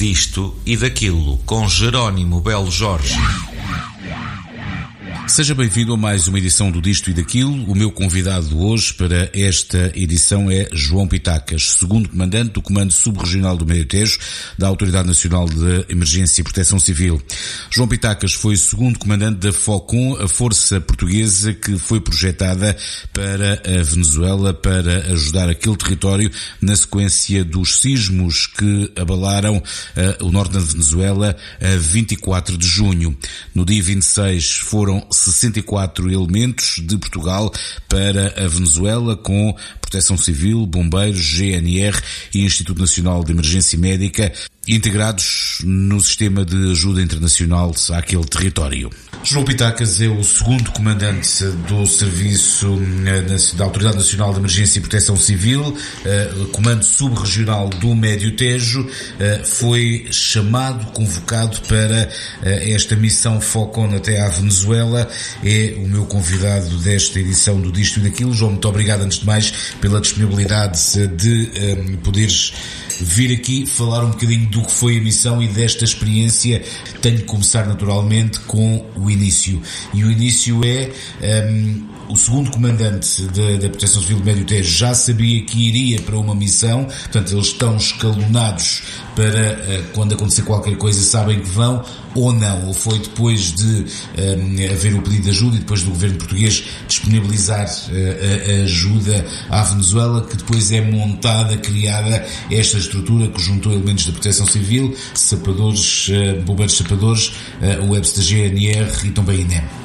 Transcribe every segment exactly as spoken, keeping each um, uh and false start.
Disto e Daquilo, com Jerónimo Belo Jorge. Seja bem-vindo a mais uma edição do Disto e Daquilo. O meu convidado hoje para esta edição é João Pitacas, segundo comandante do Comando Subregional do Médio Tejo, da Autoridade Nacional de Emergência e Proteção Civil. João Pitacas foi segundo comandante da FOCOM, a força portuguesa que foi projetada para a Venezuela para ajudar aquele território na sequência dos sismos que abalaram uh, o norte da Venezuela a vinte e quatro de junho. No dia vinte e seis foram sessenta e quatro elementos de Portugal para a Venezuela, com Proteção Civil, Bombeiros, G N R e Instituto Nacional de Emergência Médica, integrados no sistema de ajuda internacional àquele território. João Pitacas é o segundo comandante do Serviço da Autoridade Nacional de Emergência e Proteção Civil, Comando Subregional do Médio Tejo, foi chamado, convocado para esta missão FOCON até à Venezuela. É o meu convidado desta edição do Disto e Daquilo. João, muito obrigado antes de mais pela disponibilidade de um, poderes vir aqui falar um bocadinho do que foi a missão e desta experiência. Tenho de começar naturalmente com o início. E o início é um, o segundo comandante da, da Proteção Civil do Médio Tejo já sabia que iria para uma missão, portanto eles estão escalonados para uh, quando acontecer qualquer coisa sabem que vão ou não, ou foi depois de um, haver o pedido de ajuda e depois do governo português disponibilizar uh, a, a ajuda à Venezuela que depois é montada, criada esta estrutura que juntou elementos da Proteção Civil, sapadores, uh, bombeiros sapadores, uh, o E B S da G N R e também I N E M.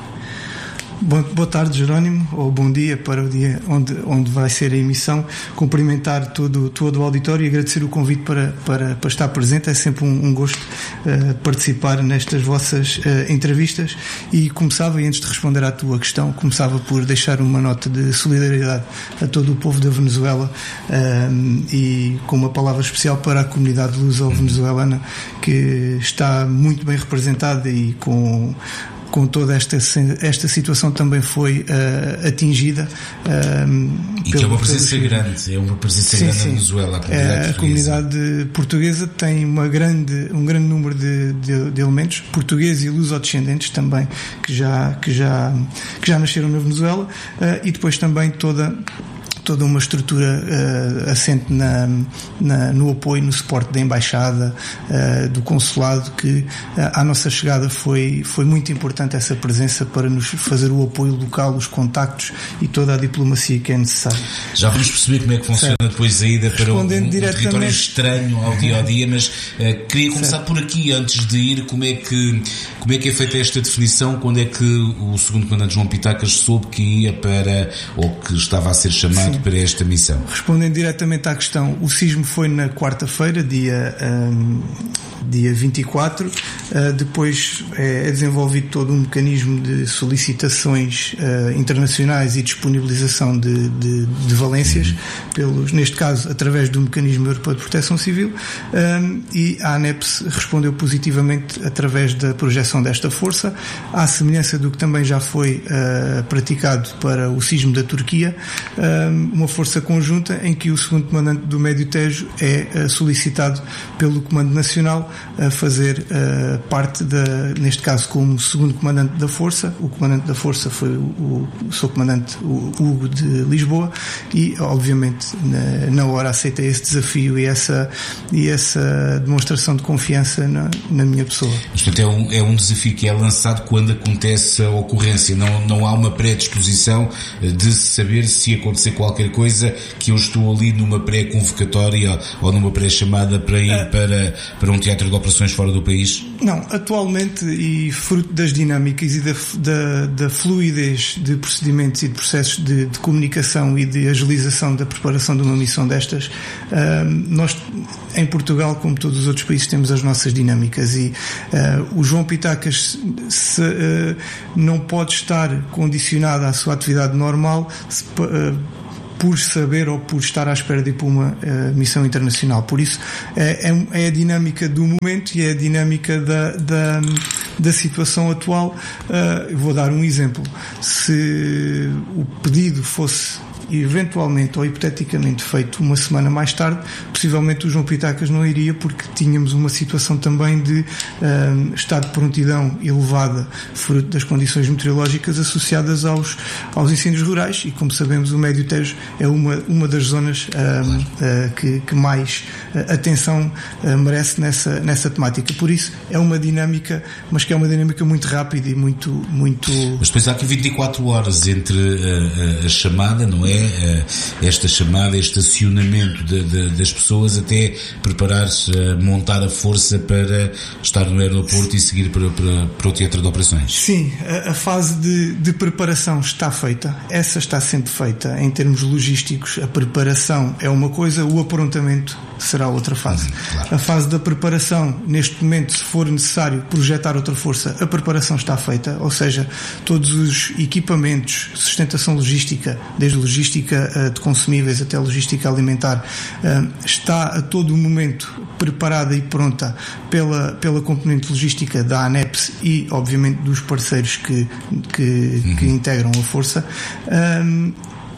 Boa tarde, Jerónimo, ou bom dia para o dia onde, onde vai ser a emissão. Cumprimentar todo, todo o auditório e agradecer o convite para, para, para estar presente. É sempre um, um gosto uh, participar nestas vossas uh, entrevistas. E começava, e antes de responder à tua questão, começava por deixar uma nota de solidariedade a todo o povo da Venezuela uh, e com uma palavra especial para a comunidade luso-venezuelana, que está muito bem representada e com... com toda esta, esta situação também foi uh, atingida. Uh, e pelo, que é uma presença grande, é uma presença sim, grande sim. na Venezuela. A comunidade, a comunidade portuguesa tem uma grande, um grande número de, de, de elementos, portugueses e luso-descendentes também, que já, que, já, que já nasceram na Venezuela, uh, e depois também toda... toda uma estrutura uh, assente na, na, no apoio, no suporte da Embaixada, uh, do Consulado, que uh, à nossa chegada foi, foi muito importante essa presença para nos fazer o apoio local, os contactos e toda a diplomacia que é necessária. Já vamos perceber como é que funciona certo. Depois a ida para um, um território estranho ao dia a dia, mas uh, queria começar certo. Por aqui, antes de ir, como é, que, como é que é feita esta definição, quando é que o segundo comandante João Pitacas soube que ia para, ou que estava a ser chamado Sim. para esta missão? Respondendo diretamente à questão, o sismo foi na quarta-feira, dia, um, dia vinte e quatro, uh, depois é, é desenvolvido todo um mecanismo de solicitações uh, internacionais e disponibilização de, de, de valências, uhum. pelos, neste caso através do Mecanismo Europeu de Proteção Civil, um, e a ANEPS respondeu positivamente através da projeção desta força, à semelhança do que também já foi uh, praticado para o sismo da Turquia, um, uma força conjunta em que o segundo comandante do Médio Tejo é uh, solicitado pelo Comando Nacional a fazer uh, parte da, neste caso como segundo comandante da força. O comandante da força foi o, o seu comandante, o Hugo de Lisboa, e obviamente na, na hora aceita esse desafio e essa, e essa demonstração de confiança na, na minha pessoa. Portanto, é um, é um desafio que é lançado quando acontece a ocorrência, não, não há uma predisposição de saber se acontecer qualquer coisa, que eu estou ali numa pré-convocatória ou numa pré-chamada para ir para, para um teatro de operações fora do país? Não, atualmente, e fruto das dinâmicas e da, da, da fluidez de procedimentos e de processos de, de comunicação e de agilização da preparação de uma missão destas, uh, nós em Portugal, como todos os outros países, temos as nossas dinâmicas e uh, o João Pitacas se, uh, não pode estar condicionado à sua atividade normal se, uh, por saber ou por estar à espera de ir para uma uh, missão internacional. Por isso é, é a dinâmica do momento e é a dinâmica da, da, da situação atual. Uh, vou dar um exemplo. Se o pedido fosse e eventualmente ou hipoteticamente feito uma semana mais tarde, possivelmente o João Pitacas não iria, porque tínhamos uma situação também de um, estado de prontidão elevada, fruto das condições meteorológicas associadas aos, aos incêndios rurais, e como sabemos o Médio Tejo é uma, uma das zonas um, uh, que, que mais uh, atenção uh, merece nessa, nessa temática. Por isso é uma dinâmica, mas que é uma dinâmica muito rápida e muito, muito... Mas depois há aqui vinte e quatro horas entre a, a, a chamada, não é? A, esta chamada, este acionamento de, de, das pessoas até preparar-se, a montar a força para estar no aeroporto e seguir para, para, para o teatro de operações. Sim, a, a fase de, de preparação está feita, essa está sempre feita. Em termos logísticos, a preparação é uma coisa, o aprontamento será outra fase. Hum, claro. A fase da preparação, neste momento, se for necessário projetar outra força, a preparação está feita, ou seja, todos os equipamentos, sustentação logística, desde logística uh, de consumíveis até logística alimentar, uh, está a todo momento preparada e pronta pela, pela componente logística da ANEPS e, obviamente, dos parceiros que, que, uhum. que integram a força. Um,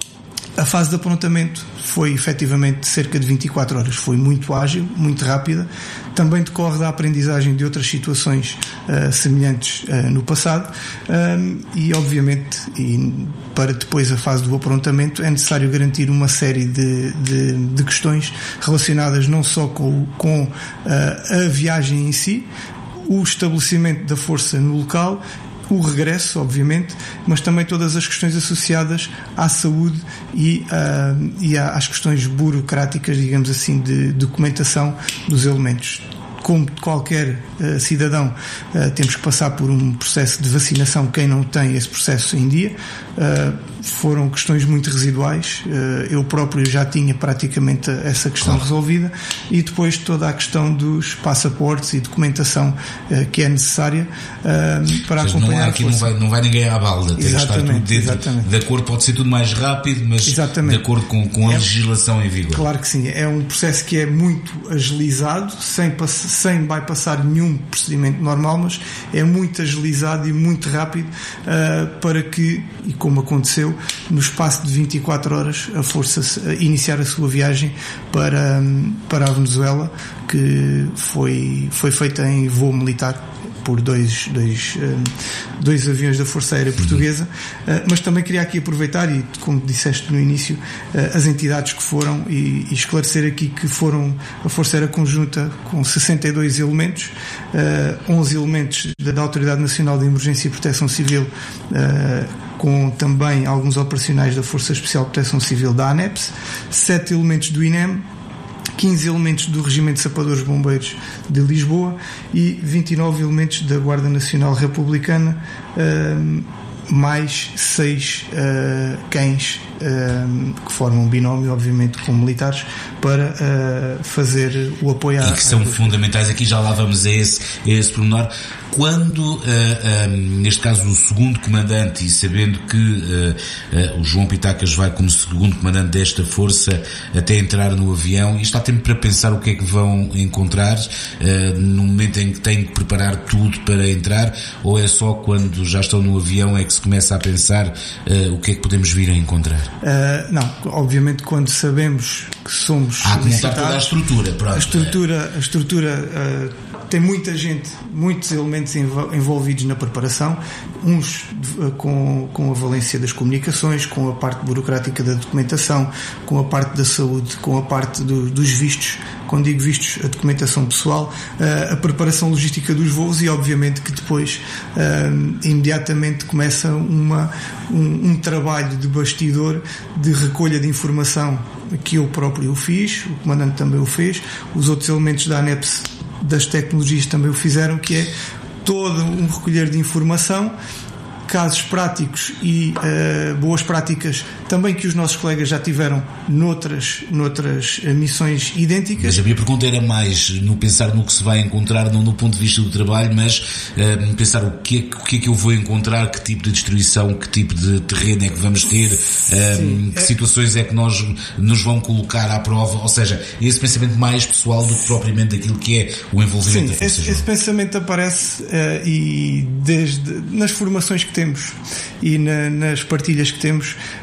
A fase de aprontamento foi efetivamente cerca de vinte e quatro horas, foi muito ágil, muito rápida, também decorre da aprendizagem de outras situações uh, semelhantes uh, no passado, um, e obviamente e para depois a fase do aprontamento é necessário garantir uma série de, de, de questões relacionadas não só com, com uh, a viagem em si, o estabelecimento da força no local, o regresso, obviamente, mas também todas as questões associadas à saúde e, uh, e às questões burocráticas, digamos assim, de documentação dos elementos. Como qualquer uh, cidadão, uh, temos que passar por um processo de vacinação, quem não tem esse processo em dia. Uh, foram questões muito residuais, uh, eu próprio já tinha praticamente essa questão claro. resolvida, e depois toda a questão dos passaportes e documentação uh, que é necessária uh, para Mas acompanhar não há, aqui a força. Não vai, não vai ninguém à balda, tem que estar tudo dentro, de acordo, pode ser tudo mais rápido, mas exatamente. de acordo com, com a é, legislação em vigor. Claro que sim, é um processo que é muito agilizado, sem, sem bypassar nenhum procedimento normal, mas é muito agilizado e muito rápido uh, para que, e como aconteceu, no espaço de vinte e quatro horas a força iniciar a sua viagem para, para a Venezuela, que foi, foi feita em voo militar por dois, dois, dois aviões da Força Aérea Portuguesa, mas também queria aqui aproveitar e, como disseste no início, as entidades que foram e, e esclarecer aqui que foram a Força Aérea Conjunta com sessenta e dois elementos, onze elementos da Autoridade Nacional de Emergência e Proteção Civil, com também alguns operacionais da Força Especial de Proteção Civil da ANEPS, sete elementos do I N E M, quinze elementos do Regimento de Sapadores Bombeiros de Lisboa e vinte e nove elementos da Guarda Nacional Republicana, uh, mais seis uh, cães uh, que formam um binómio, obviamente, com militares, para uh, fazer o apoio à... E que são fundamentais, aqui já lá vamos a esse, a esse pormenor. Quando, uh, um, neste caso, o segundo comandante, e sabendo que uh, uh, o João Pitacas vai como segundo comandante desta força até entrar no avião, e está tempo para pensar o que é que vão encontrar uh, no momento em que têm que preparar tudo para entrar, ou é só quando já estão no avião é que se começa a pensar uh, o que é que podemos vir a encontrar? Uh, não, obviamente quando sabemos que somos há que montar toda a estrutura, pronto. A estrutura, a estrutura uh, tem muita gente, muitos elementos envolvidos na preparação, uns com, com a valência das comunicações, com a parte burocrática da documentação, com a parte da saúde, com a parte do, dos vistos, quando digo vistos, a documentação pessoal, a preparação logística dos voos, e obviamente que depois imediatamente começa uma, um, um trabalho de bastidor de recolha de informação que eu próprio fiz, o comandante também o fez, os outros elementos da ANEPS das tecnologias também o fizeram, que é todo um recolher de informação, casos práticos e uh, boas práticas também que os nossos colegas já tiveram noutras, noutras missões idênticas. Mas a minha pergunta era mais no pensar no que se vai encontrar, não do ponto de vista do trabalho, mas uh, pensar o que, é, o que é que eu vou encontrar, que tipo de destruição, que tipo de terreno é que vamos ter, uh, Sim, que é... situações é que nós nos vão colocar à prova, ou seja, esse pensamento mais pessoal do que propriamente aquilo que é o envolvimento Sim, da força. Esse, esse pensamento aparece uh, e desde nas formações que temos e na, nas partilhas que temos,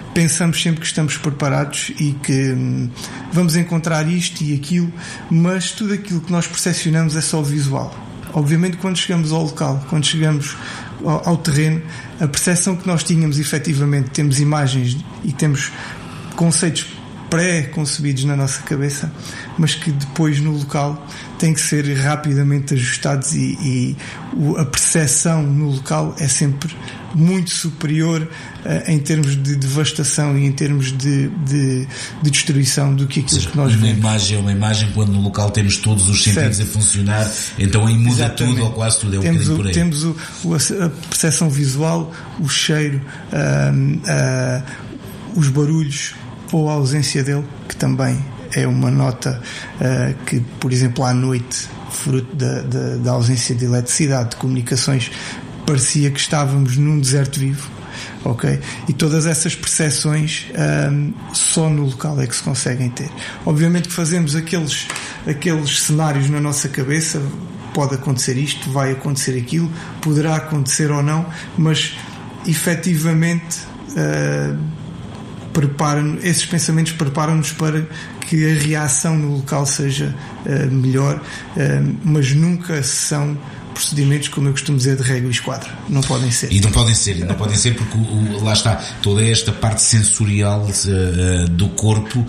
pensamos sempre que estamos preparados e que hum, vamos encontrar isto e aquilo, mas tudo aquilo que nós percepcionamos é só visual. Obviamente, quando chegamos ao local, quando chegamos ao, ao terreno, a percepção que nós tínhamos, efetivamente, temos imagens e temos conceitos pré-concebidos na nossa cabeça, mas que depois no local têm que ser rapidamente ajustados e, e a percepção no local é sempre muito superior uh, em termos de devastação e em termos de, de, de destruição do que aquilo seja, que nós uma vemos. Imagem é uma imagem quando no local temos todos os sentidos certo. A funcionar, então aí muda Exatamente. Tudo ou quase tudo, é um temos bocadinho o, por aí. Temos o, o, a percepção visual, o cheiro, uh, uh, os barulhos ou a ausência dele, que também é uma nota uh, que, por exemplo, à noite, fruto da, da, da ausência de eletricidade, de comunicações, parecia que estávamos num deserto vivo, ok? E todas essas percepções um, só no local é que se conseguem ter. Obviamente que fazemos aqueles, aqueles cenários na nossa cabeça, pode acontecer isto, vai acontecer aquilo, poderá acontecer ou não, mas efetivamente uh, prepara-nos, esses pensamentos preparam-nos para que a reação no local seja uh, melhor, uh, mas nunca são procedimentos, como eu costumo dizer, de régua e esquadra. Não podem ser. E não podem ser, não podem ser porque o, lá está, toda esta parte sensorial uh, do corpo uh,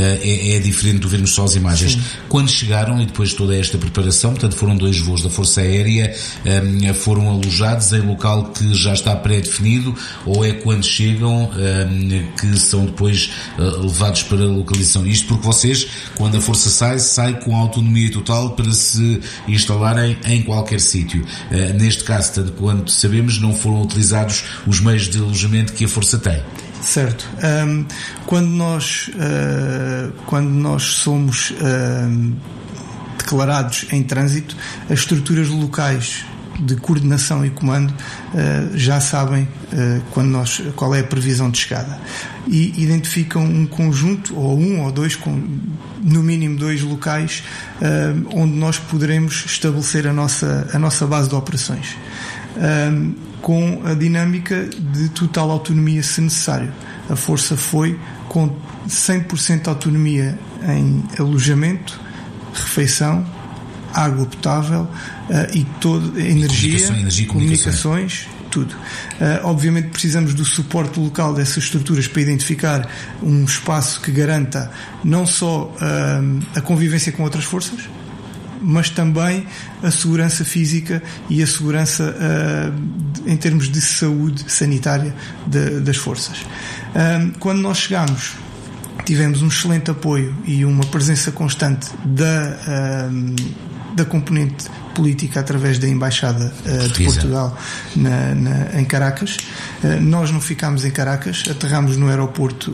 é, é diferente do vermos só as imagens. Sim. Quando chegaram, e depois de toda esta preparação, portanto foram dois voos da Força Aérea, um, foram alojados em local que já está pré-definido, ou é quando chegam um, que são depois uh, levados para a localização? Isto porque vocês, quando a Força sai, sai com autonomia total para se instalarem em qualquer sítio. Uh, neste caso, tanto quanto sabemos, não foram utilizados os meios de alojamento que a Força tem. Certo. Um, quando nós uh, quando nós somos uh, declarados em trânsito, as estruturas locais de coordenação e comando uh, já sabem uh, quando nós, qual é a previsão de chegada e identificam um conjunto, ou um ou dois, com, no mínimo dois locais uh, onde nós poderemos estabelecer a nossa, a nossa base de operações uh, com a dinâmica de total autonomia se necessário. A Força foi com cem por cento de autonomia em alojamento, refeição, água potável uh, e toda energia, comunicação, energia comunicações, tudo. Uh, obviamente precisamos do suporte local dessas estruturas para identificar um espaço que garanta não só uh, a convivência com outras forças, mas também a segurança física e a segurança uh, em termos de saúde sanitária de, das forças. Uh, quando nós chegamos, tivemos um excelente apoio e uma presença constante da uh, da componente política através da Embaixada uh, de Portugal na, na, em Caracas. Uh, nós não ficámos em Caracas, aterramos no aeroporto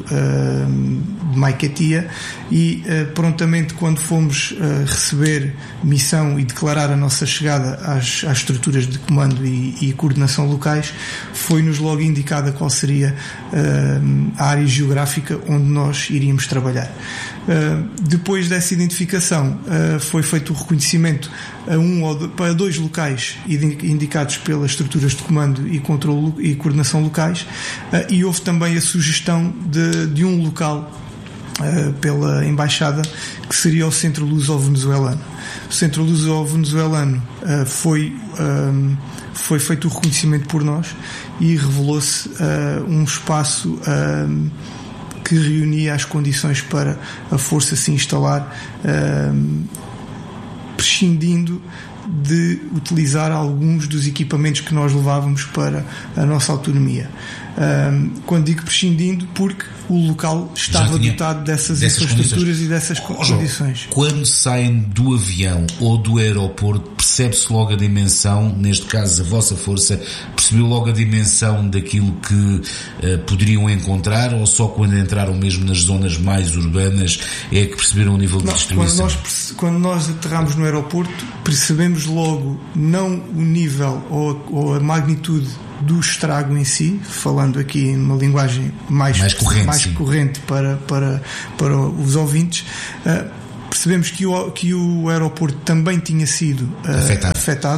uh, de Maiquetia e uh, prontamente, quando fomos uh, receber missão e declarar a nossa chegada às, às estruturas de comando e, e coordenação locais, foi-nos logo indicada qual seria uh, a área geográfica onde nós iríamos trabalhar. Uh, depois dessa identificação uh, foi feito o reconhecimento a um ou do, para dois locais indicados pelas estruturas de comando e controle e coordenação locais, uh, e houve também a sugestão de, de um local uh, pela Embaixada, que seria o Centro Luso-Venezuelano. O Centro Luso-Venezuelano uh, foi, um, foi feito o reconhecimento por nós e revelou-se uh, um espaço uh, que reunia as condições para a Força se instalar, uh, prescindindo de utilizar alguns dos equipamentos que nós levávamos para a nossa autonomia. Uh, quando digo prescindindo, porque o local estava dotado dessas, dessas infraestruturas condições. E dessas oh, condições. Quando saem do avião ou do aeroporto, percebe-se logo a dimensão, neste caso a vossa força, percebeu logo a dimensão daquilo que uh, poderiam encontrar, ou só quando entraram mesmo nas zonas mais urbanas é que perceberam o nível de não, distribuição? Quando nós, quando nós aterramos no aeroporto, percebemos logo não o nível ou, ou a magnitude do estrago em si, falando aqui numa linguagem mais, mais corrente, mais corrente para, para, para os ouvintes. Uh, percebemos que o, que o aeroporto também tinha sido uh, afetado, afetado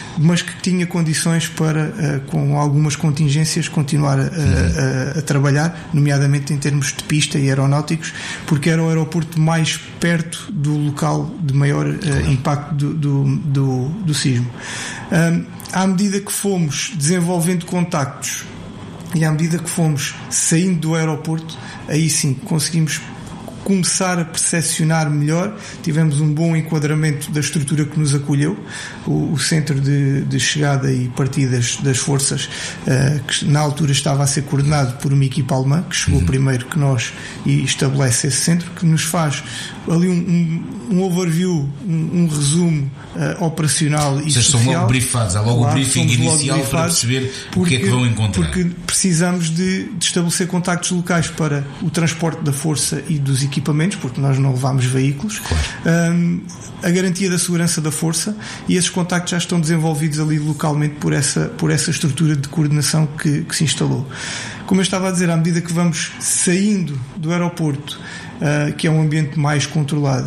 mas que tinha condições para, com algumas contingências, continuar a, a, a trabalhar, nomeadamente em termos de pista e aeronáuticos, porque era o aeroporto mais perto do local de maior uh, impacto do, do, do, do sismo. Um, à medida que fomos desenvolvendo contactos e à medida que fomos saindo do aeroporto, aí sim conseguimos começar a percepcionar melhor, tivemos um bom enquadramento da estrutura que nos acolheu, o, o centro de, de chegada e partidas das forças, uh, que na altura estava a ser coordenado por uma equipa alemã, que chegou uhum. primeiro que nós e estabelece esse centro, que nos faz ali um, um, um overview, um, um resumo uh, operacional e Vocês social. São logo briefados, há logo claro, o briefing inicial para perceber porque, o que é que vão encontrar. Porque precisamos de, de estabelecer contactos locais para o transporte da força e dos equipamentos, porque nós não levámos veículos, claro. um, a garantia da segurança da força, e esses contactos já estão desenvolvidos ali localmente por essa, por essa estrutura de coordenação que, que se instalou. Como eu estava a dizer, à medida que vamos saindo do aeroporto, uh, que é um ambiente mais controlado,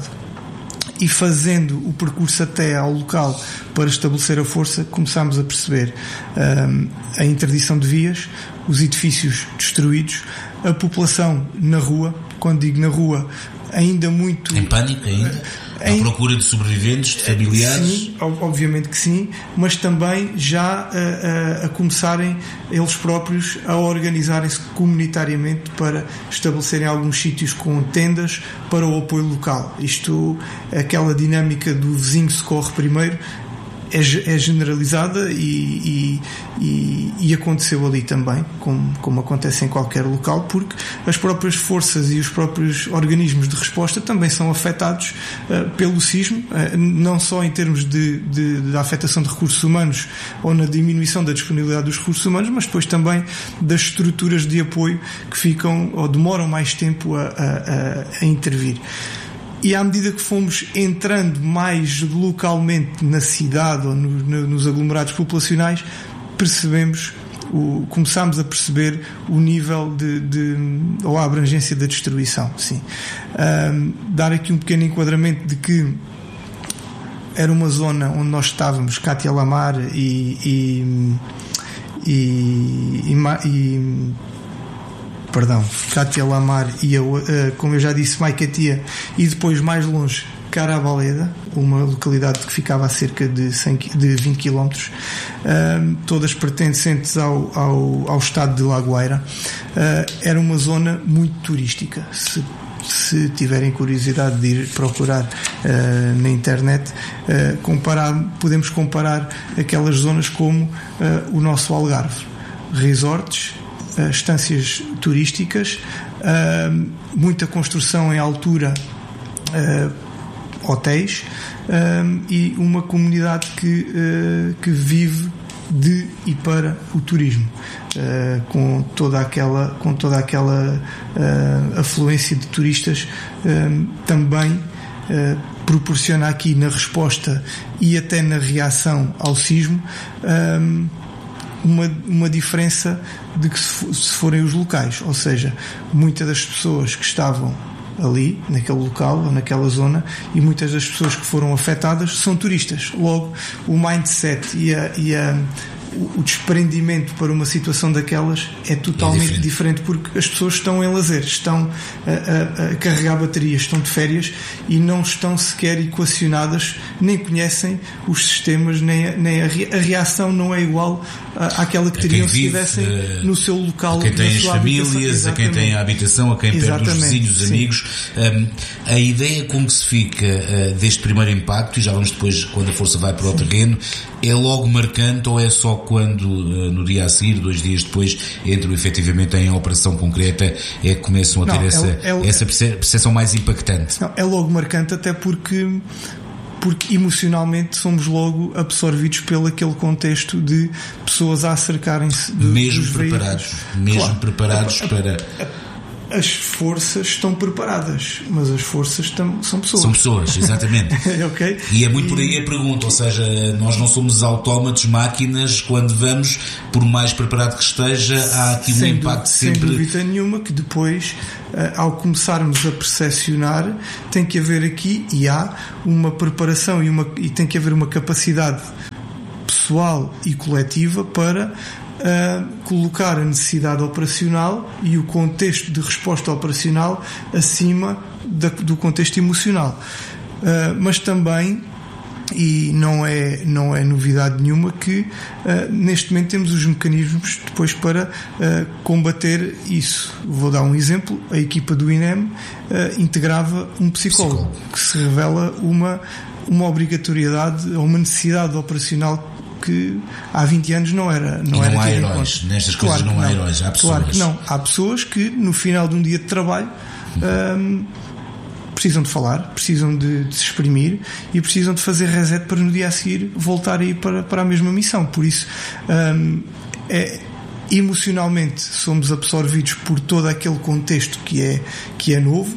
e fazendo o percurso até ao local para estabelecer a força, começámos a perceber um, a interdição de vias, os edifícios destruídos, a população na rua. Quando digo na rua, ainda muito... Em pânico ainda? À em... procura de sobreviventes, de familiares? Sim, obviamente que sim, mas também já a, a, a começarem eles próprios a organizarem-se comunitariamente para estabelecerem alguns sítios com tendas para o apoio local. Isto, aquela dinâmica do vizinho socorre primeiro, é, é generalizada e, e, e, e aconteceu ali também, como, como acontece em qualquer local, porque as próprias forças e os próprios organismos de resposta também são afetados uh, pelo sismo, uh, não só em termos de, de, de afetação de recursos humanos ou na diminuição da disponibilidade dos recursos humanos, mas depois também das estruturas de apoio que ficam ou demoram mais tempo a, a, a intervir. E à medida que fomos entrando mais localmente na cidade ou no, no, nos aglomerados populacionais, percebemos, o, começámos a perceber o nível de, de ou a abrangência da destruição. Sim. Um, dar aqui um pequeno enquadramento de que era uma zona onde nós estávamos, Cátia Lamar e, e, e, e, e perdão, Cátia Lamar e, eu, como eu já disse, Maicatia, e depois mais longe, Carabaleda, uma localidade que ficava a cerca de, cem, de vinte quilómetros, uh, todas pertencentes ao, ao, ao estado de Lagoeira. Uh, era uma zona muito turística. Se, se tiverem curiosidade de ir procurar uh, na internet, uh, comparar, podemos comparar aquelas zonas como uh, o nosso Algarve. Resorts, Uh, estâncias turísticas, uh, muita construção em altura, uh, hotéis, uh, e uma comunidade que, uh, que vive de e para o turismo, uh, com toda aquela, com toda aquela uh, afluência de turistas, uh, também uh, proporciona aqui na resposta e até na reação ao sismo uh, Uma, uma diferença de que se, se forem os locais, ou seja, muitas das pessoas que estavam ali, naquele local ou naquela zona, e muitas das pessoas que foram afetadas são turistas. Logo, o mindset e, a, e a, o desprendimento para uma situação daquelas é totalmente é diferente. diferente, porque as pessoas estão em lazer, estão a, a, a carregar baterias, estão de férias e não estão sequer equacionadas, nem conhecem os sistemas, nem a, nem a, a reação não é igual à, àquela que teriam se estivessem uh, no seu local, a quem tem as famílias, a quem tem a habitação, a quem perde os vizinhos, os amigos. Um, a ideia com que se fica uh, deste primeiro impacto, e já vamos depois, quando a força vai para o terreno, é logo marcante ou é só quando no dia a seguir, dois dias depois, entram efetivamente em operação concreta, é que começam a ter não, essa, é, é, essa percepção mais impactante? Não, é logo marcante, até porque porque emocionalmente somos logo absorvidos pelo aquele contexto de pessoas a acercarem-se de, mesmo preparados, mesmo claro, preparados a, a, para a, as forças estão preparadas, mas as forças tam, são pessoas. São pessoas, exatamente. Okay? E é muito por aí a pergunta, ou seja, nós não somos autómatos, máquinas, quando vamos, por mais preparado que esteja, há aqui um impacto sempre... Sem dúvida nenhuma que depois, ao começarmos a percepcionar, tem que haver aqui, e há, uma preparação e, uma, e tem que haver uma capacidade pessoal e coletiva para uh, colocar a necessidade operacional e o contexto de resposta operacional acima da, do contexto emocional. Uh, mas também, e não é, não é novidade nenhuma, que uh, neste momento temos os mecanismos depois para uh, combater isso. Vou dar um exemplo: a equipa do I N E M uh, integrava um psicólogo, psicólogo, que se revela uma, uma obrigatoriedade ou uma necessidade operacional que há vinte anos não era. Não, não era há heróis, nestas claro coisas não, não há não. heróis, há pessoas. Claro que não, há pessoas que no final de um dia de trabalho um, precisam de falar, precisam de, de se exprimir e precisam de fazer reset para no dia a seguir voltar a ir para, para a mesma missão. Por isso, um, é, emocionalmente somos absorvidos por todo aquele contexto que é, que é novo.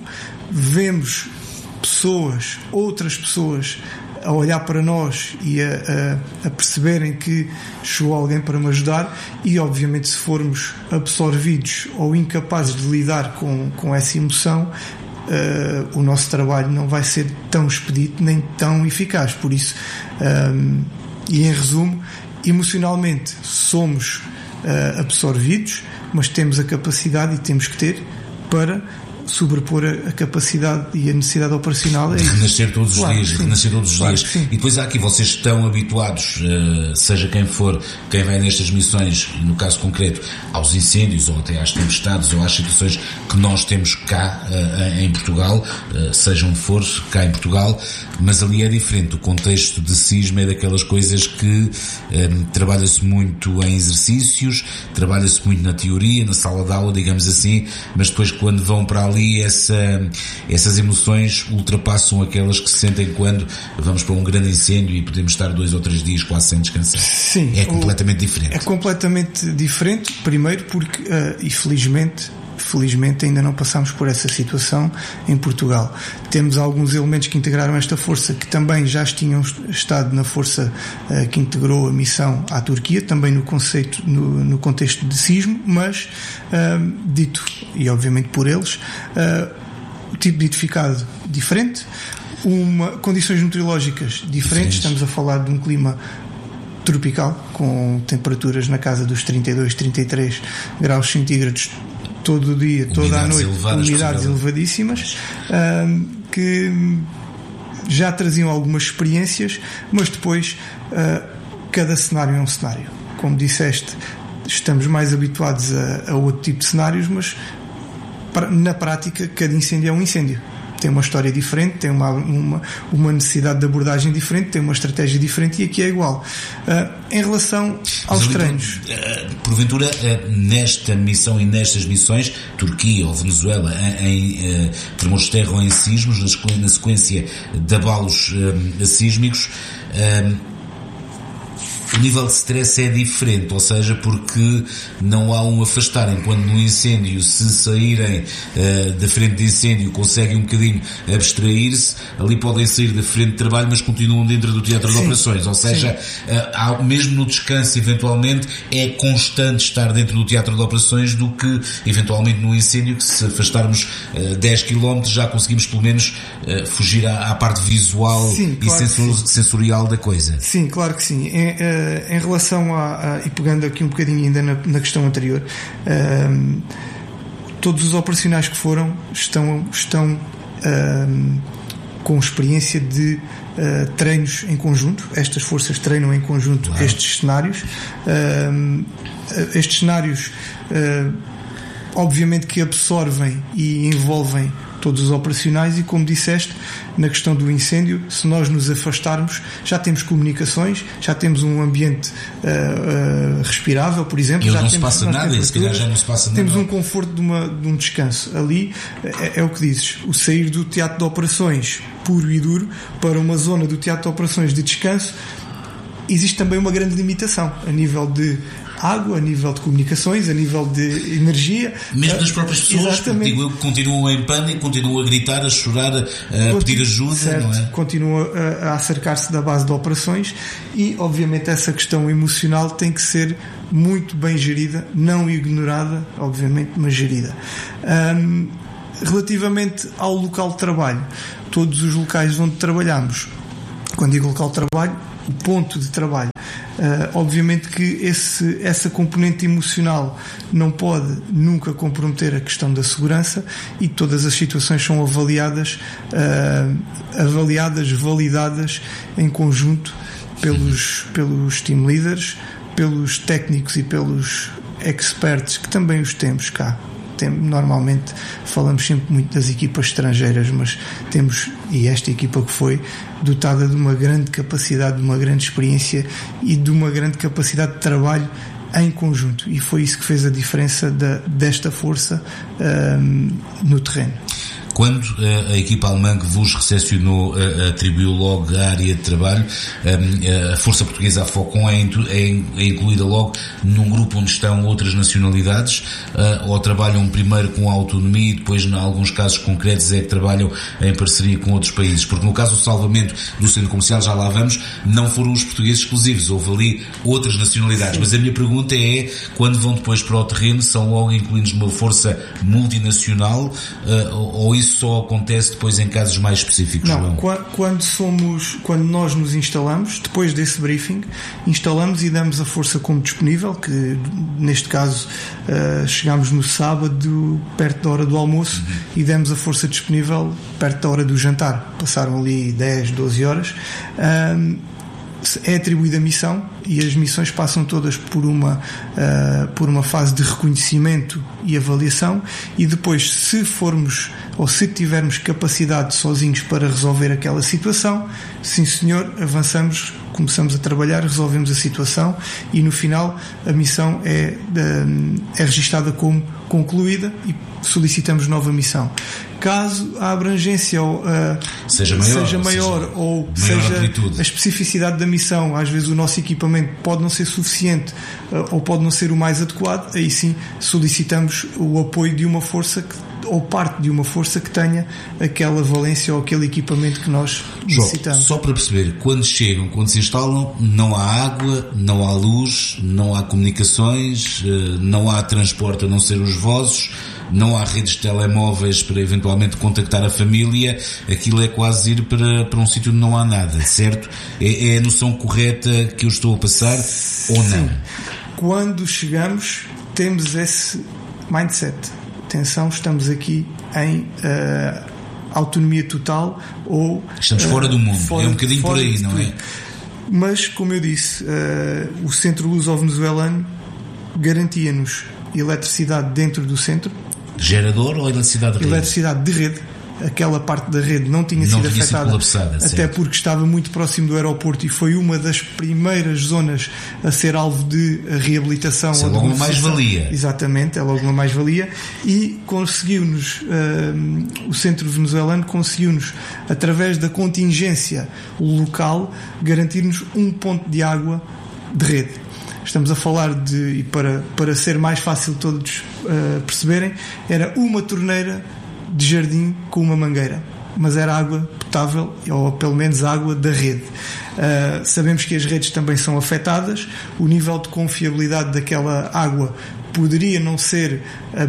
Vemos pessoas, outras pessoas a olhar para nós e a, a, a perceberem que chegou alguém para me ajudar, e obviamente se formos absorvidos ou incapazes de lidar com, com essa emoção, uh, o nosso trabalho não vai ser tão expedito nem tão eficaz. Por isso, um, e em resumo, emocionalmente somos uh, absorvidos, mas temos a capacidade, e temos que ter, para sobrepor a, a capacidade e a necessidade operacional. De renascer todos os claro, dias, de renascer todos os claro, dias. Sim. E depois há aqui, vocês estão habituados, uh, seja quem for, quem vai nestas missões, no caso concreto, aos incêndios, ou até às tempestades, ou às situações que nós temos cá uh, em Portugal, uh, seja onde for, cá em Portugal, mas ali é diferente. O contexto de sismo é daquelas coisas que um, trabalha-se muito em exercícios, trabalha-se muito na teoria, na sala de aula, digamos assim, mas depois quando vão para ali, ali essa, essas emoções ultrapassam aquelas que se sentem quando vamos para um grande incêndio e podemos estar dois ou três dias quase sem descansar. Sim, é completamente o, diferente. É completamente diferente, primeiro porque, uh, e felizmente, felizmente ainda não passamos por essa situação em Portugal. Temos alguns elementos que integraram esta força que também já tinham estado na força uh, que integrou a missão à Turquia, também no conceito, no, no contexto de sismo, mas uh, dito, e obviamente por eles, uh, o tipo de edificado diferente, uma, condições meteorológicas diferentes, diferentes. Estamos a falar de um clima tropical, com temperaturas na casa dos trinta e dois, trinta e três graus centígrados todo o dia, toda umidades a noite, elevadas, umidades elevadíssimas, uh, que já traziam algumas experiências, mas depois uh, cada cenário é um cenário. Como disseste, estamos mais habituados a, a outro tipo de cenários, mas pra, na prática cada incêndio é um incêndio. Tem uma história diferente, tem uma, uma, uma necessidade de abordagem diferente, tem uma estratégia diferente, e aqui é igual. Uh, em relação aos ali, treinos... Uh, porventura, uh, nesta missão e nestas missões, Turquia ou Venezuela, em, em uh, tremores de terra ou em sismos, na sequência, na sequência de abalos uh, sísmicos, uh, o nível de stress é diferente, ou seja, porque não há um afastar, enquanto no incêndio, se saírem uh, da frente de incêndio, conseguem um bocadinho abstrair-se, ali podem sair da frente de trabalho, mas continuam dentro do teatro sim, de operações, ou seja, uh, há, mesmo no descanso, eventualmente, é constante estar dentro do teatro de operações do que, eventualmente, no incêndio, que se afastarmos uh, dez quilómetros, já conseguimos, pelo menos, uh, fugir à, à parte visual sim, e claro sensor, sensorial da coisa. Sim, claro que sim. É, é... Em relação a, a, e pegando aqui um bocadinho ainda na, na questão anterior, um, todos os operacionais que foram estão, estão um, com experiência de uh, treinos em conjunto. Estas forças treinam em conjunto Uau. estes cenários. Um, estes cenários, uh, obviamente que absorvem e envolvem todos os operacionais, e como disseste, na questão do incêndio, se nós nos afastarmos, já temos comunicações, já temos um ambiente uh, uh, respirável, por exemplo. E já não temos se passa nada, e se calhar já não se passa nada. Temos um conforto de, uma, de um descanso. Ali é, é o que dizes, o sair do teatro de operações puro e duro para uma zona do teatro de operações de descanso, existe também uma grande limitação a nível de água, a nível de comunicações, a nível de energia. Mesmo das próprias pessoas, porque digo eu, que continuam em pânico, continuam a gritar, a chorar, a Continu- pedir ajuda, certo, não é? Continuam a, a acercar-se da base de operações, e obviamente essa questão emocional tem que ser muito bem gerida, não ignorada, obviamente, mas gerida. Um, relativamente ao local de trabalho, todos os locais onde trabalhamos, quando digo local de trabalho, o ponto de trabalho, obviamente que esse, essa componente emocional não pode nunca comprometer a questão da segurança, e todas as situações são avaliadas, uh, avaliadas, validadas em conjunto pelos, pelos team leaders, pelos técnicos e pelos experts, que também os temos cá. Tem, normalmente falamos sempre muito das equipas estrangeiras, mas temos, e esta equipa que foi dotada de uma grande capacidade, de uma grande experiência e de uma grande capacidade de trabalho em conjunto, e foi isso que fez a diferença da, desta força um, no terreno. Quando uh, a equipa alemã que vos recepcionou uh, atribuiu logo a área de trabalho, um, a força portuguesa, a Focon, é, é, é incluída logo num grupo onde estão outras nacionalidades, uh, ou trabalham primeiro com a autonomia e depois, em alguns casos concretos, é que trabalham em parceria com outros países? Porque no caso do salvamento do centro comercial, já lá vamos, não foram os portugueses exclusivos, houve ali outras nacionalidades. Sim. Mas a minha pergunta é, quando vão depois para o terreno, são logo incluídos numa força multinacional, uh, ou isso Isso só acontece depois em casos mais específicos? Não, quando somos, quando nós nos instalamos, depois desse briefing, instalamos e damos a força como disponível, que neste caso uh, chegámos no sábado perto da hora do almoço, uhum. e demos a força disponível perto da hora do jantar. Passaram ali dez, doze horas. Um, é atribuída a missão, e as missões passam todas por uma, uh, por uma fase de reconhecimento e avaliação, e depois, se formos ou se tivermos capacidade sozinhos para resolver aquela situação, sim senhor, avançamos, começamos a trabalhar, resolvemos a situação, e no final a missão é, é registada como concluída e solicitamos nova missão. Caso a abrangência uh, seja maior, seja maior seja, ou maior seja amplitude, a especificidade da missão, às vezes o nosso equipamento pode não ser suficiente, uh, ou pode não ser o mais adequado, aí sim solicitamos o apoio de uma força que, ou parte de uma força que tenha aquela valência ou aquele equipamento que nós necessitamos. Só para perceber, quando chegam, quando se instalam, não há água, não há luz, não há comunicações, não há transporte a não ser os vossos, não há redes de telemóveis para eventualmente contactar a família, aquilo é quase ir para, para um sítio onde não há nada, certo? É, é a noção correta que eu estou a passar, ou não? Sim. Quando chegamos, temos esse mindset. Atenção, estamos aqui em uh, autonomia total, ou estamos uh, fora do mundo, fora, é um bocadinho por aí, não é? Mas, como eu disse, uh, o Centro Luso-Venezuelano garantia-nos eletricidade dentro do centro. Gerador ou eletricidade de rede? Eletricidade de rede. Aquela parte da rede não tinha não sido tinha afetada, colapsada, até certo. Porque estava muito próximo do aeroporto e foi uma das primeiras zonas a ser alvo de reabilitação. Isso é logo uma mais-valia. Exatamente, é logo uma mais-valia, e conseguiu-nos, uh, o centro venezuelano conseguiu-nos, através da contingência local, garantir-nos um ponto de água de rede. Estamos a falar de, e para, para ser mais fácil todos uh, perceberem, era uma torneira de jardim com uma mangueira, mas era água potável, ou pelo menos água da rede. Uh, sabemos que as redes também são afetadas, o nível de confiabilidade daquela água poderia não ser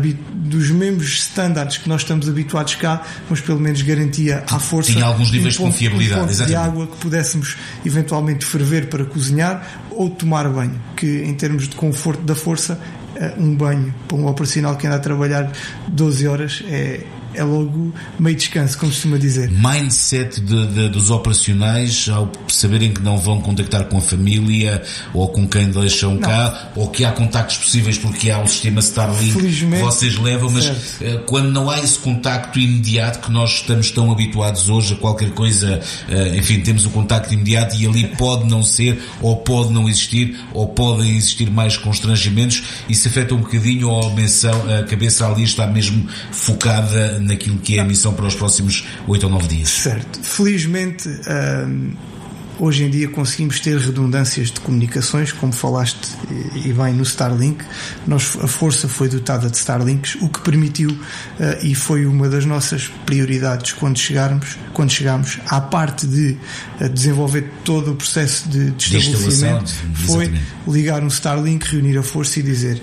dos mesmos estándares que nós estamos habituados cá, mas pelo menos garantia à força. Tinha alguns níveis um ponto, de confiabilidade, um ponto de exatamente. água que pudéssemos eventualmente ferver para cozinhar ou tomar banho, que em termos de conforto da força, um banho para um operacional que anda a trabalhar doze horas é, é logo meio descanso, como costuma dizer. Mindset de, de, dos operacionais, ao saberem que não vão contactar com a família ou com quem deixam não. cá, ou que há contactos possíveis porque há um sistema Starlink que vocês levam, mas certo. Quando não há esse contacto imediato que nós estamos tão habituados hoje a qualquer coisa, enfim, temos o contacto imediato e ali pode não ser, ou pode não existir, ou podem existir mais constrangimentos. Isso afeta um bocadinho, ou a, menção, a cabeça ali está mesmo focada naquilo que é a missão para os próximos oito ou nove dias. Certo. Felizmente, hum, hoje em dia conseguimos ter redundâncias de comunicações, como falaste e bem no Starlink. Nós, a força foi dotada de Starlinks, o que permitiu, uh, e foi uma das nossas prioridades quando chegarmos, quando chegámos à parte de uh, desenvolver todo o processo de, de estabelecimento, de foi ligar um Starlink, reunir a força e dizer: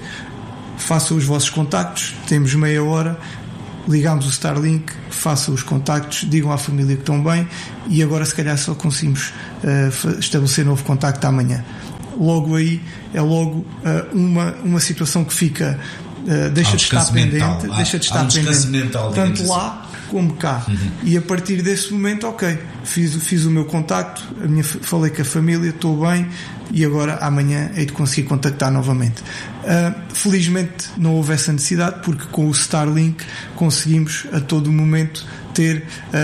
façam os vossos contactos, temos meia hora, ligámos o Starlink, façam os contactos, digam à família que estão bem, e agora se calhar só conseguimos uh, estabelecer novo contacto amanhã. logo aí é logo uh, uma, uma situação que fica, uh, deixa de estar pendente, há, deixa de estar há um pendente, mental, tanto lá assim como cá. Uhum. E a partir desse momento, ok, fiz, fiz o meu contacto, a minha, falei com a família, estou bem, e agora amanhã hei de conseguir contactar novamente. Uh, felizmente não houve essa necessidade, porque com o Starlink conseguimos a todo momento ter,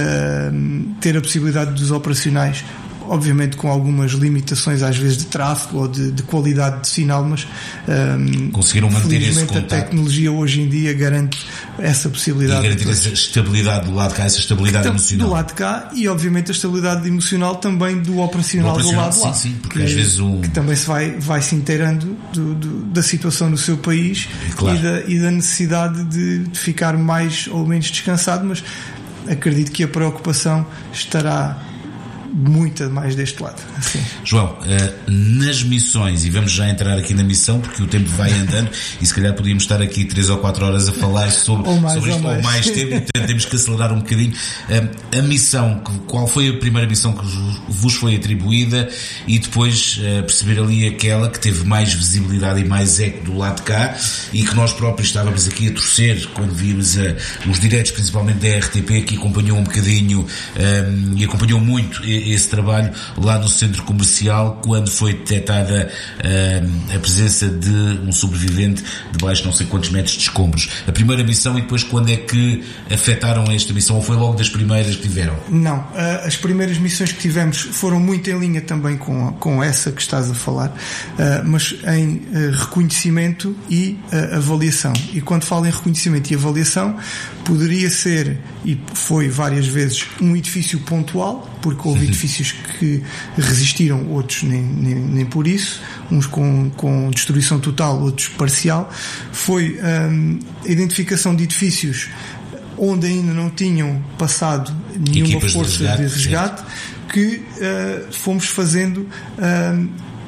uh, ter a possibilidade dos operacionais, obviamente com algumas limitações às vezes de tráfego ou de, de qualidade de sinal, mas um, conseguiram manter esse contacto. A tecnologia hoje em dia garante essa possibilidade. E garantir essa estabilidade do lado de cá, essa estabilidade então, emocional. Do lado de cá e obviamente a estabilidade emocional também do operacional, do, operacional do lado de lá. Sim, sim, porque que, às vezes um... que também se vai, vai se inteirando do, do, da situação no seu país, claro. e, da, e da necessidade de, de ficar mais ou menos descansado, mas acredito que a preocupação estará muito mais deste lado. Assim. João, nas missões, e vamos já entrar aqui na missão porque o tempo vai andando e se calhar podíamos estar aqui três ou quatro horas a falar sobre, ou mais, sobre isto ou mais, ou mais tempo, então temos que acelerar um bocadinho. A missão, qual foi a primeira missão que vos foi atribuída e depois perceber ali aquela que teve mais visibilidade e mais eco do lado de cá e que nós próprios estávamos aqui a torcer quando vimos a, os diretos, principalmente da R T P, que acompanhou um bocadinho um, e acompanhou muito esse trabalho lá no centro comercial quando foi detectada uh, a presença de um sobrevivente debaixo de não sei quantos metros de escombros. A primeira missão e depois quando é que afetaram esta missão ou foi logo das primeiras que tiveram? Não, uh, as primeiras missões que tivemos foram muito em linha também com, com essa que estás a falar, uh, mas em uh, reconhecimento e uh, avaliação. E quando falo em reconhecimento e avaliação, poderia ser, e foi várias vezes, um edifício pontual, porque houve edifícios que resistiram, outros nem, nem, nem por isso, uns com, com destruição total, outros parcial. Foi um, a identificação de edifícios onde ainda não tinham passado nenhuma Equipas força de resgate, de resgate que uh, fomos fazendo um,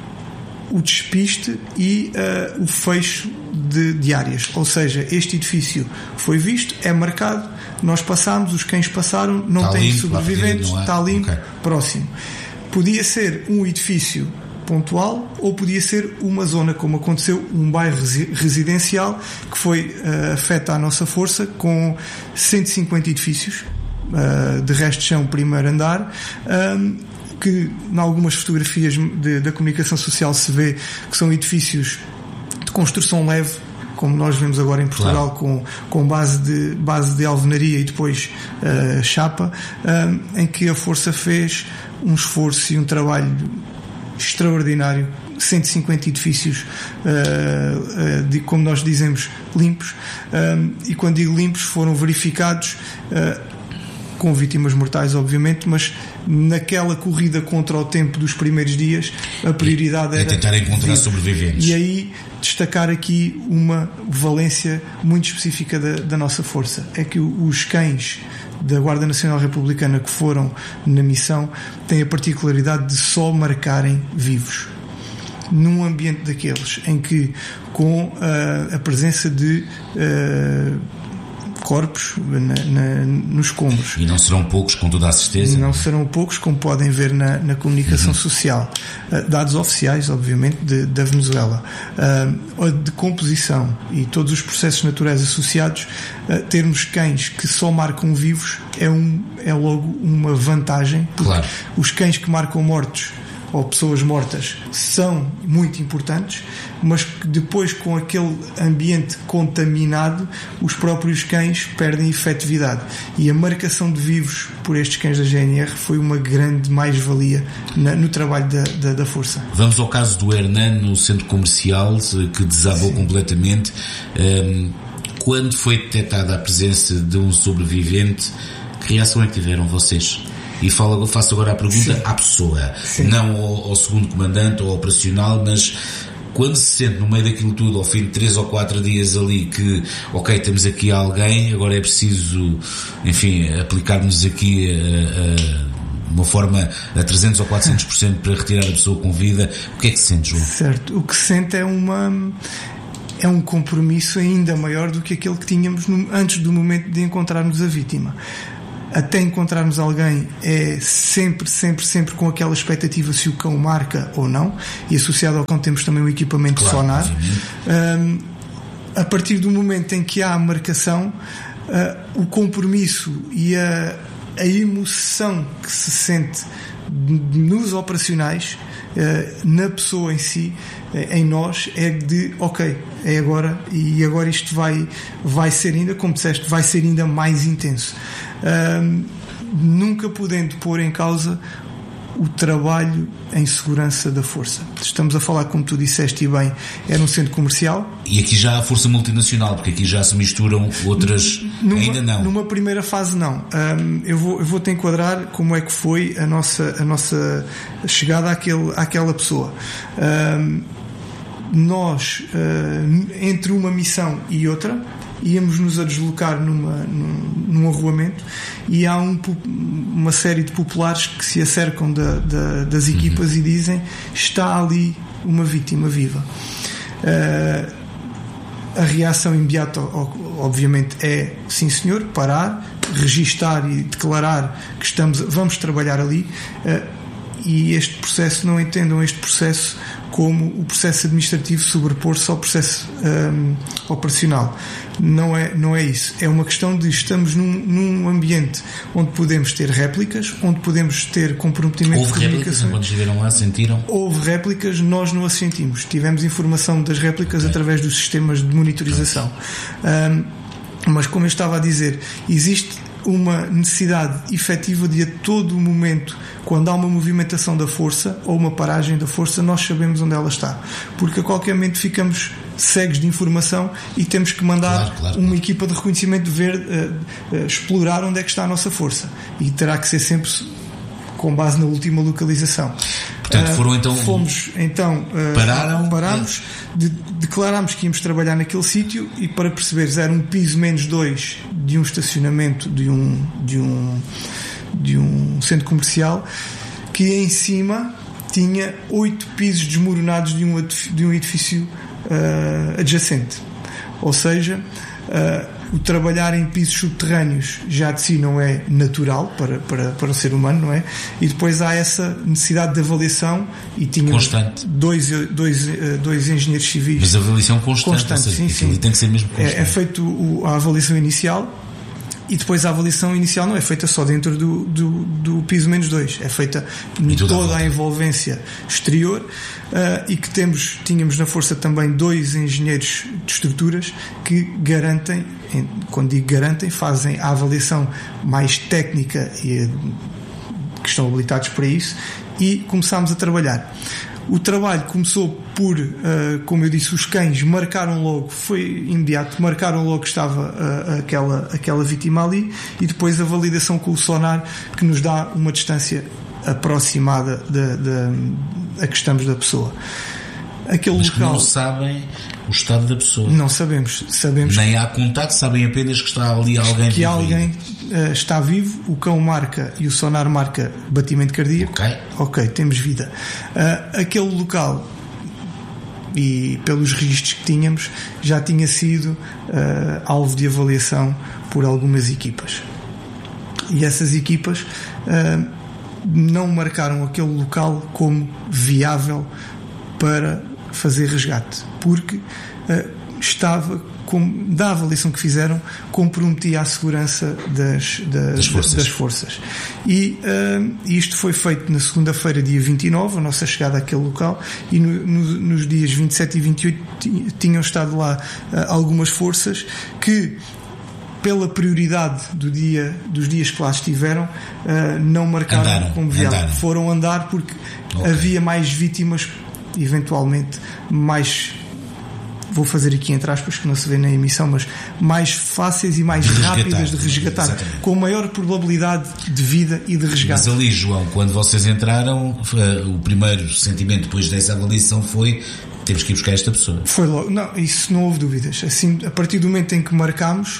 o despiste e uh, o fecho de, de áreas. Ou seja, este edifício foi visto, é marcado, nós passámos, os cães passaram, não têm sobreviventes, está limpo, okay. Próximo. Podia ser um edifício pontual ou podia ser uma zona, como aconteceu, um bairro residencial que foi uh, afeta a nossa força com cento e cinquenta edifícios, uh, de resto de chão, primeiro andar, um, que em algumas fotografias de, da comunicação social se vê que são edifícios de construção leve, como nós vemos agora em Portugal, claro. com, com base, de, base de alvenaria e depois uh, chapa, um, em que a força fez um esforço e um trabalho extraordinário, cento e cinquenta edifícios, uh, uh, de, como nós dizemos, limpos, um, e quando digo limpos, foram verificados uh, com vítimas mortais, obviamente, mas naquela corrida contra o tempo dos primeiros dias, a prioridade e, era... E tentar encontrar sobreviventes. E aí, destacar aqui uma valência muito específica da, da nossa força. É que os cães da Guarda Nacional Republicana que foram na missão têm a particularidade de só marcarem vivos. Num ambiente daqueles em que, com uh, a presença de... Uh, corpos na, na, nos escombros. E não serão poucos, com toda a certeza. Não serão poucos, como podem ver na, na comunicação uhum. social. Uh, dados oficiais, obviamente, de, da Venezuela. Uh, de composição e todos os processos naturais associados, uh, termos cães que só marcam vivos é, um, é logo uma vantagem. Claro. Os cães que marcam mortos ou pessoas mortas são muito importantes, mas que depois, com aquele ambiente contaminado, os próprios cães perdem efetividade. E a marcação de vivos por estes cães da G N R foi uma grande mais-valia no trabalho da, da, da força. Vamos ao caso do Hernan no centro comercial, que desabou Sim. completamente. Um, quando foi detectada a presença de um sobrevivente, que reação é que tiveram vocês? E falo, faço agora a pergunta Sim. à pessoa, Sim. não ao, ao segundo comandante ou ao operacional, mas quando se sente no meio daquilo tudo, ao fim de três ou quatro dias ali, que, ok, temos aqui alguém, agora é preciso, enfim, aplicarmos aqui uh, uh, uma forma a trezentos ou quatrocentos por cento para retirar a pessoa com vida, o que é que se sente, João? Certo, o que se sente é uma... é um compromisso ainda maior do que aquele que tínhamos no, antes do momento de encontrarmos a vítima. até encontrarmos alguém é sempre, sempre, sempre com aquela expectativa se o cão marca ou não, e associado ao cão temos também o equipamento claro, sonar. Um, a partir do momento em que há a marcação, uh, o compromisso e a, a emoção que se sente nos operacionais, uh, na pessoa em si, uh, em nós, é de ok, é agora, e agora isto vai, vai ser ainda, como disseste, vai ser ainda mais intenso. Uh, nunca podendo pôr em causa o trabalho em segurança da força. Estamos a falar, como tu disseste e bem, é num centro comercial. E aqui já há força multinacional, porque aqui já se misturam outras... Numa, ainda não. Numa primeira fase não. Um, eu, vou, eu vou-te enquadrar como é que foi a nossa, a nossa chegada àquele, àquela pessoa. Um, nós, uh, entre uma missão e outra, íamos nos a deslocar numa, num, num arruamento, e há um, uma série de populares que se acercam da, da, das equipas uhum. e dizem: está ali uma vítima viva. Uh, a reação imediata, obviamente, é sim senhor, parar, registar e declarar que estamos, vamos trabalhar ali. Uh, e este processo, não entendam este processo como o processo administrativo sobrepor-se ao processo um, operacional. Não é, não é isso. É uma questão de estamos num, num ambiente onde podemos ter réplicas, onde podemos ter comprometimento Houve de comunicação. Houve réplicas, quando estiveram lá, sentiram? Houve réplicas, nós não as sentimos. Tivemos informação das réplicas okay. através dos sistemas de monitorização. Um, mas, como eu estava a dizer, existe uma necessidade efetiva de, a todo momento, quando há uma movimentação da força ou uma paragem da força, nós sabemos onde ela está, porque a qualquer momento ficamos cegos de informação e temos que mandar claro, claro, uma claro. equipa de reconhecimento de ver, uh, uh, explorar onde é que está a nossa força, e terá que ser sempre com base na última localização. Portanto, foram então... Fomos, então... Uh, pararam? Parámos, de, declarámos que íamos trabalhar naquele sítio, e para perceberes, era um piso menos dois de um estacionamento de um, de um, de um centro comercial, que em cima tinha oito pisos desmoronados de um, de um edifício uh, adjacente. Ou seja... Uh, o trabalhar em pisos subterrâneos já de si não é natural para, para, para o ser humano, não é? E depois há essa necessidade de avaliação, e tínhamos constante. Dois, dois, dois engenheiros civis. Mas a avaliação constante, constante seja, sim, sim. tem que ser mesmo constante. É, é feito o, a avaliação inicial, e depois a avaliação inicial não é feita só dentro do, do, do piso menos dois, é feita em toda a envolvência exterior, uh, e que temos, tínhamos na força também dois engenheiros de estruturas que garantem, quando digo garantem, fazem a avaliação mais técnica e que estão habilitados para isso, e começámos a trabalhar. O trabalho começou por, uh, como eu disse, os cães marcaram logo, foi imediato, marcaram logo que estava uh, aquela, aquela vítima ali, e depois a validação com o sonar, que nos dá uma distância aproximada de, de, a que estamos da pessoa. Aquele Mas local, que não sabem o estado da pessoa. Não sabemos. sabemos Nem há contato, sabem apenas que está ali alguém que vivo. alguém uh, está vivo, o cão marca e o sonar marca batimento cardíaco. Ok. Ok, temos vida. Uh, aquele local, e pelos registros que tínhamos, já tinha sido uh, alvo de avaliação por algumas equipas. E essas equipas uh, não marcaram aquele local como viável para fazer resgate, porque uh, estava, com, da avaliação que fizeram, comprometia a segurança das, das, das, forças. das forças. E uh, isto foi feito na segunda-feira, dia vinte e nove, a nossa chegada àquele local, e no, no, nos dias vinte e sete e vinte e oito tinham estado lá uh, algumas forças que, pela prioridade do dia, dos dias que lá estiveram, uh, não marcaram andaram, como viável. Andaram. Foram andar porque okay. havia mais vítimas, eventualmente mais, vou fazer aqui entre aspas que não se vê na emissão, mas mais fáceis e mais resgatar, rápidas de resgatar, exatamente. Com maior probabilidade de vida e de resgate. Mas ali, João, quando vocês entraram, o primeiro sentimento depois dessa avaliação foi: temos que ir buscar esta pessoa. Foi logo, não, isso não houve dúvidas. Assim, a partir do momento em que marcámos,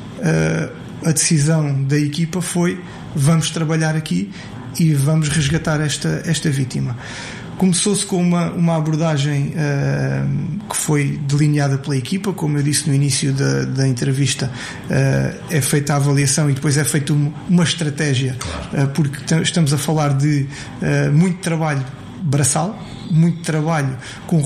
a decisão da equipa foi: vamos trabalhar aqui e vamos resgatar esta, esta vítima. Começou-se com uma, uma abordagem uh, que foi delineada pela equipa, como eu disse no início da, da entrevista, uh, é feita a avaliação e depois é feita uma, uma estratégia, uh, porque t- estamos a falar de uh, muito trabalho braçal, muito trabalho com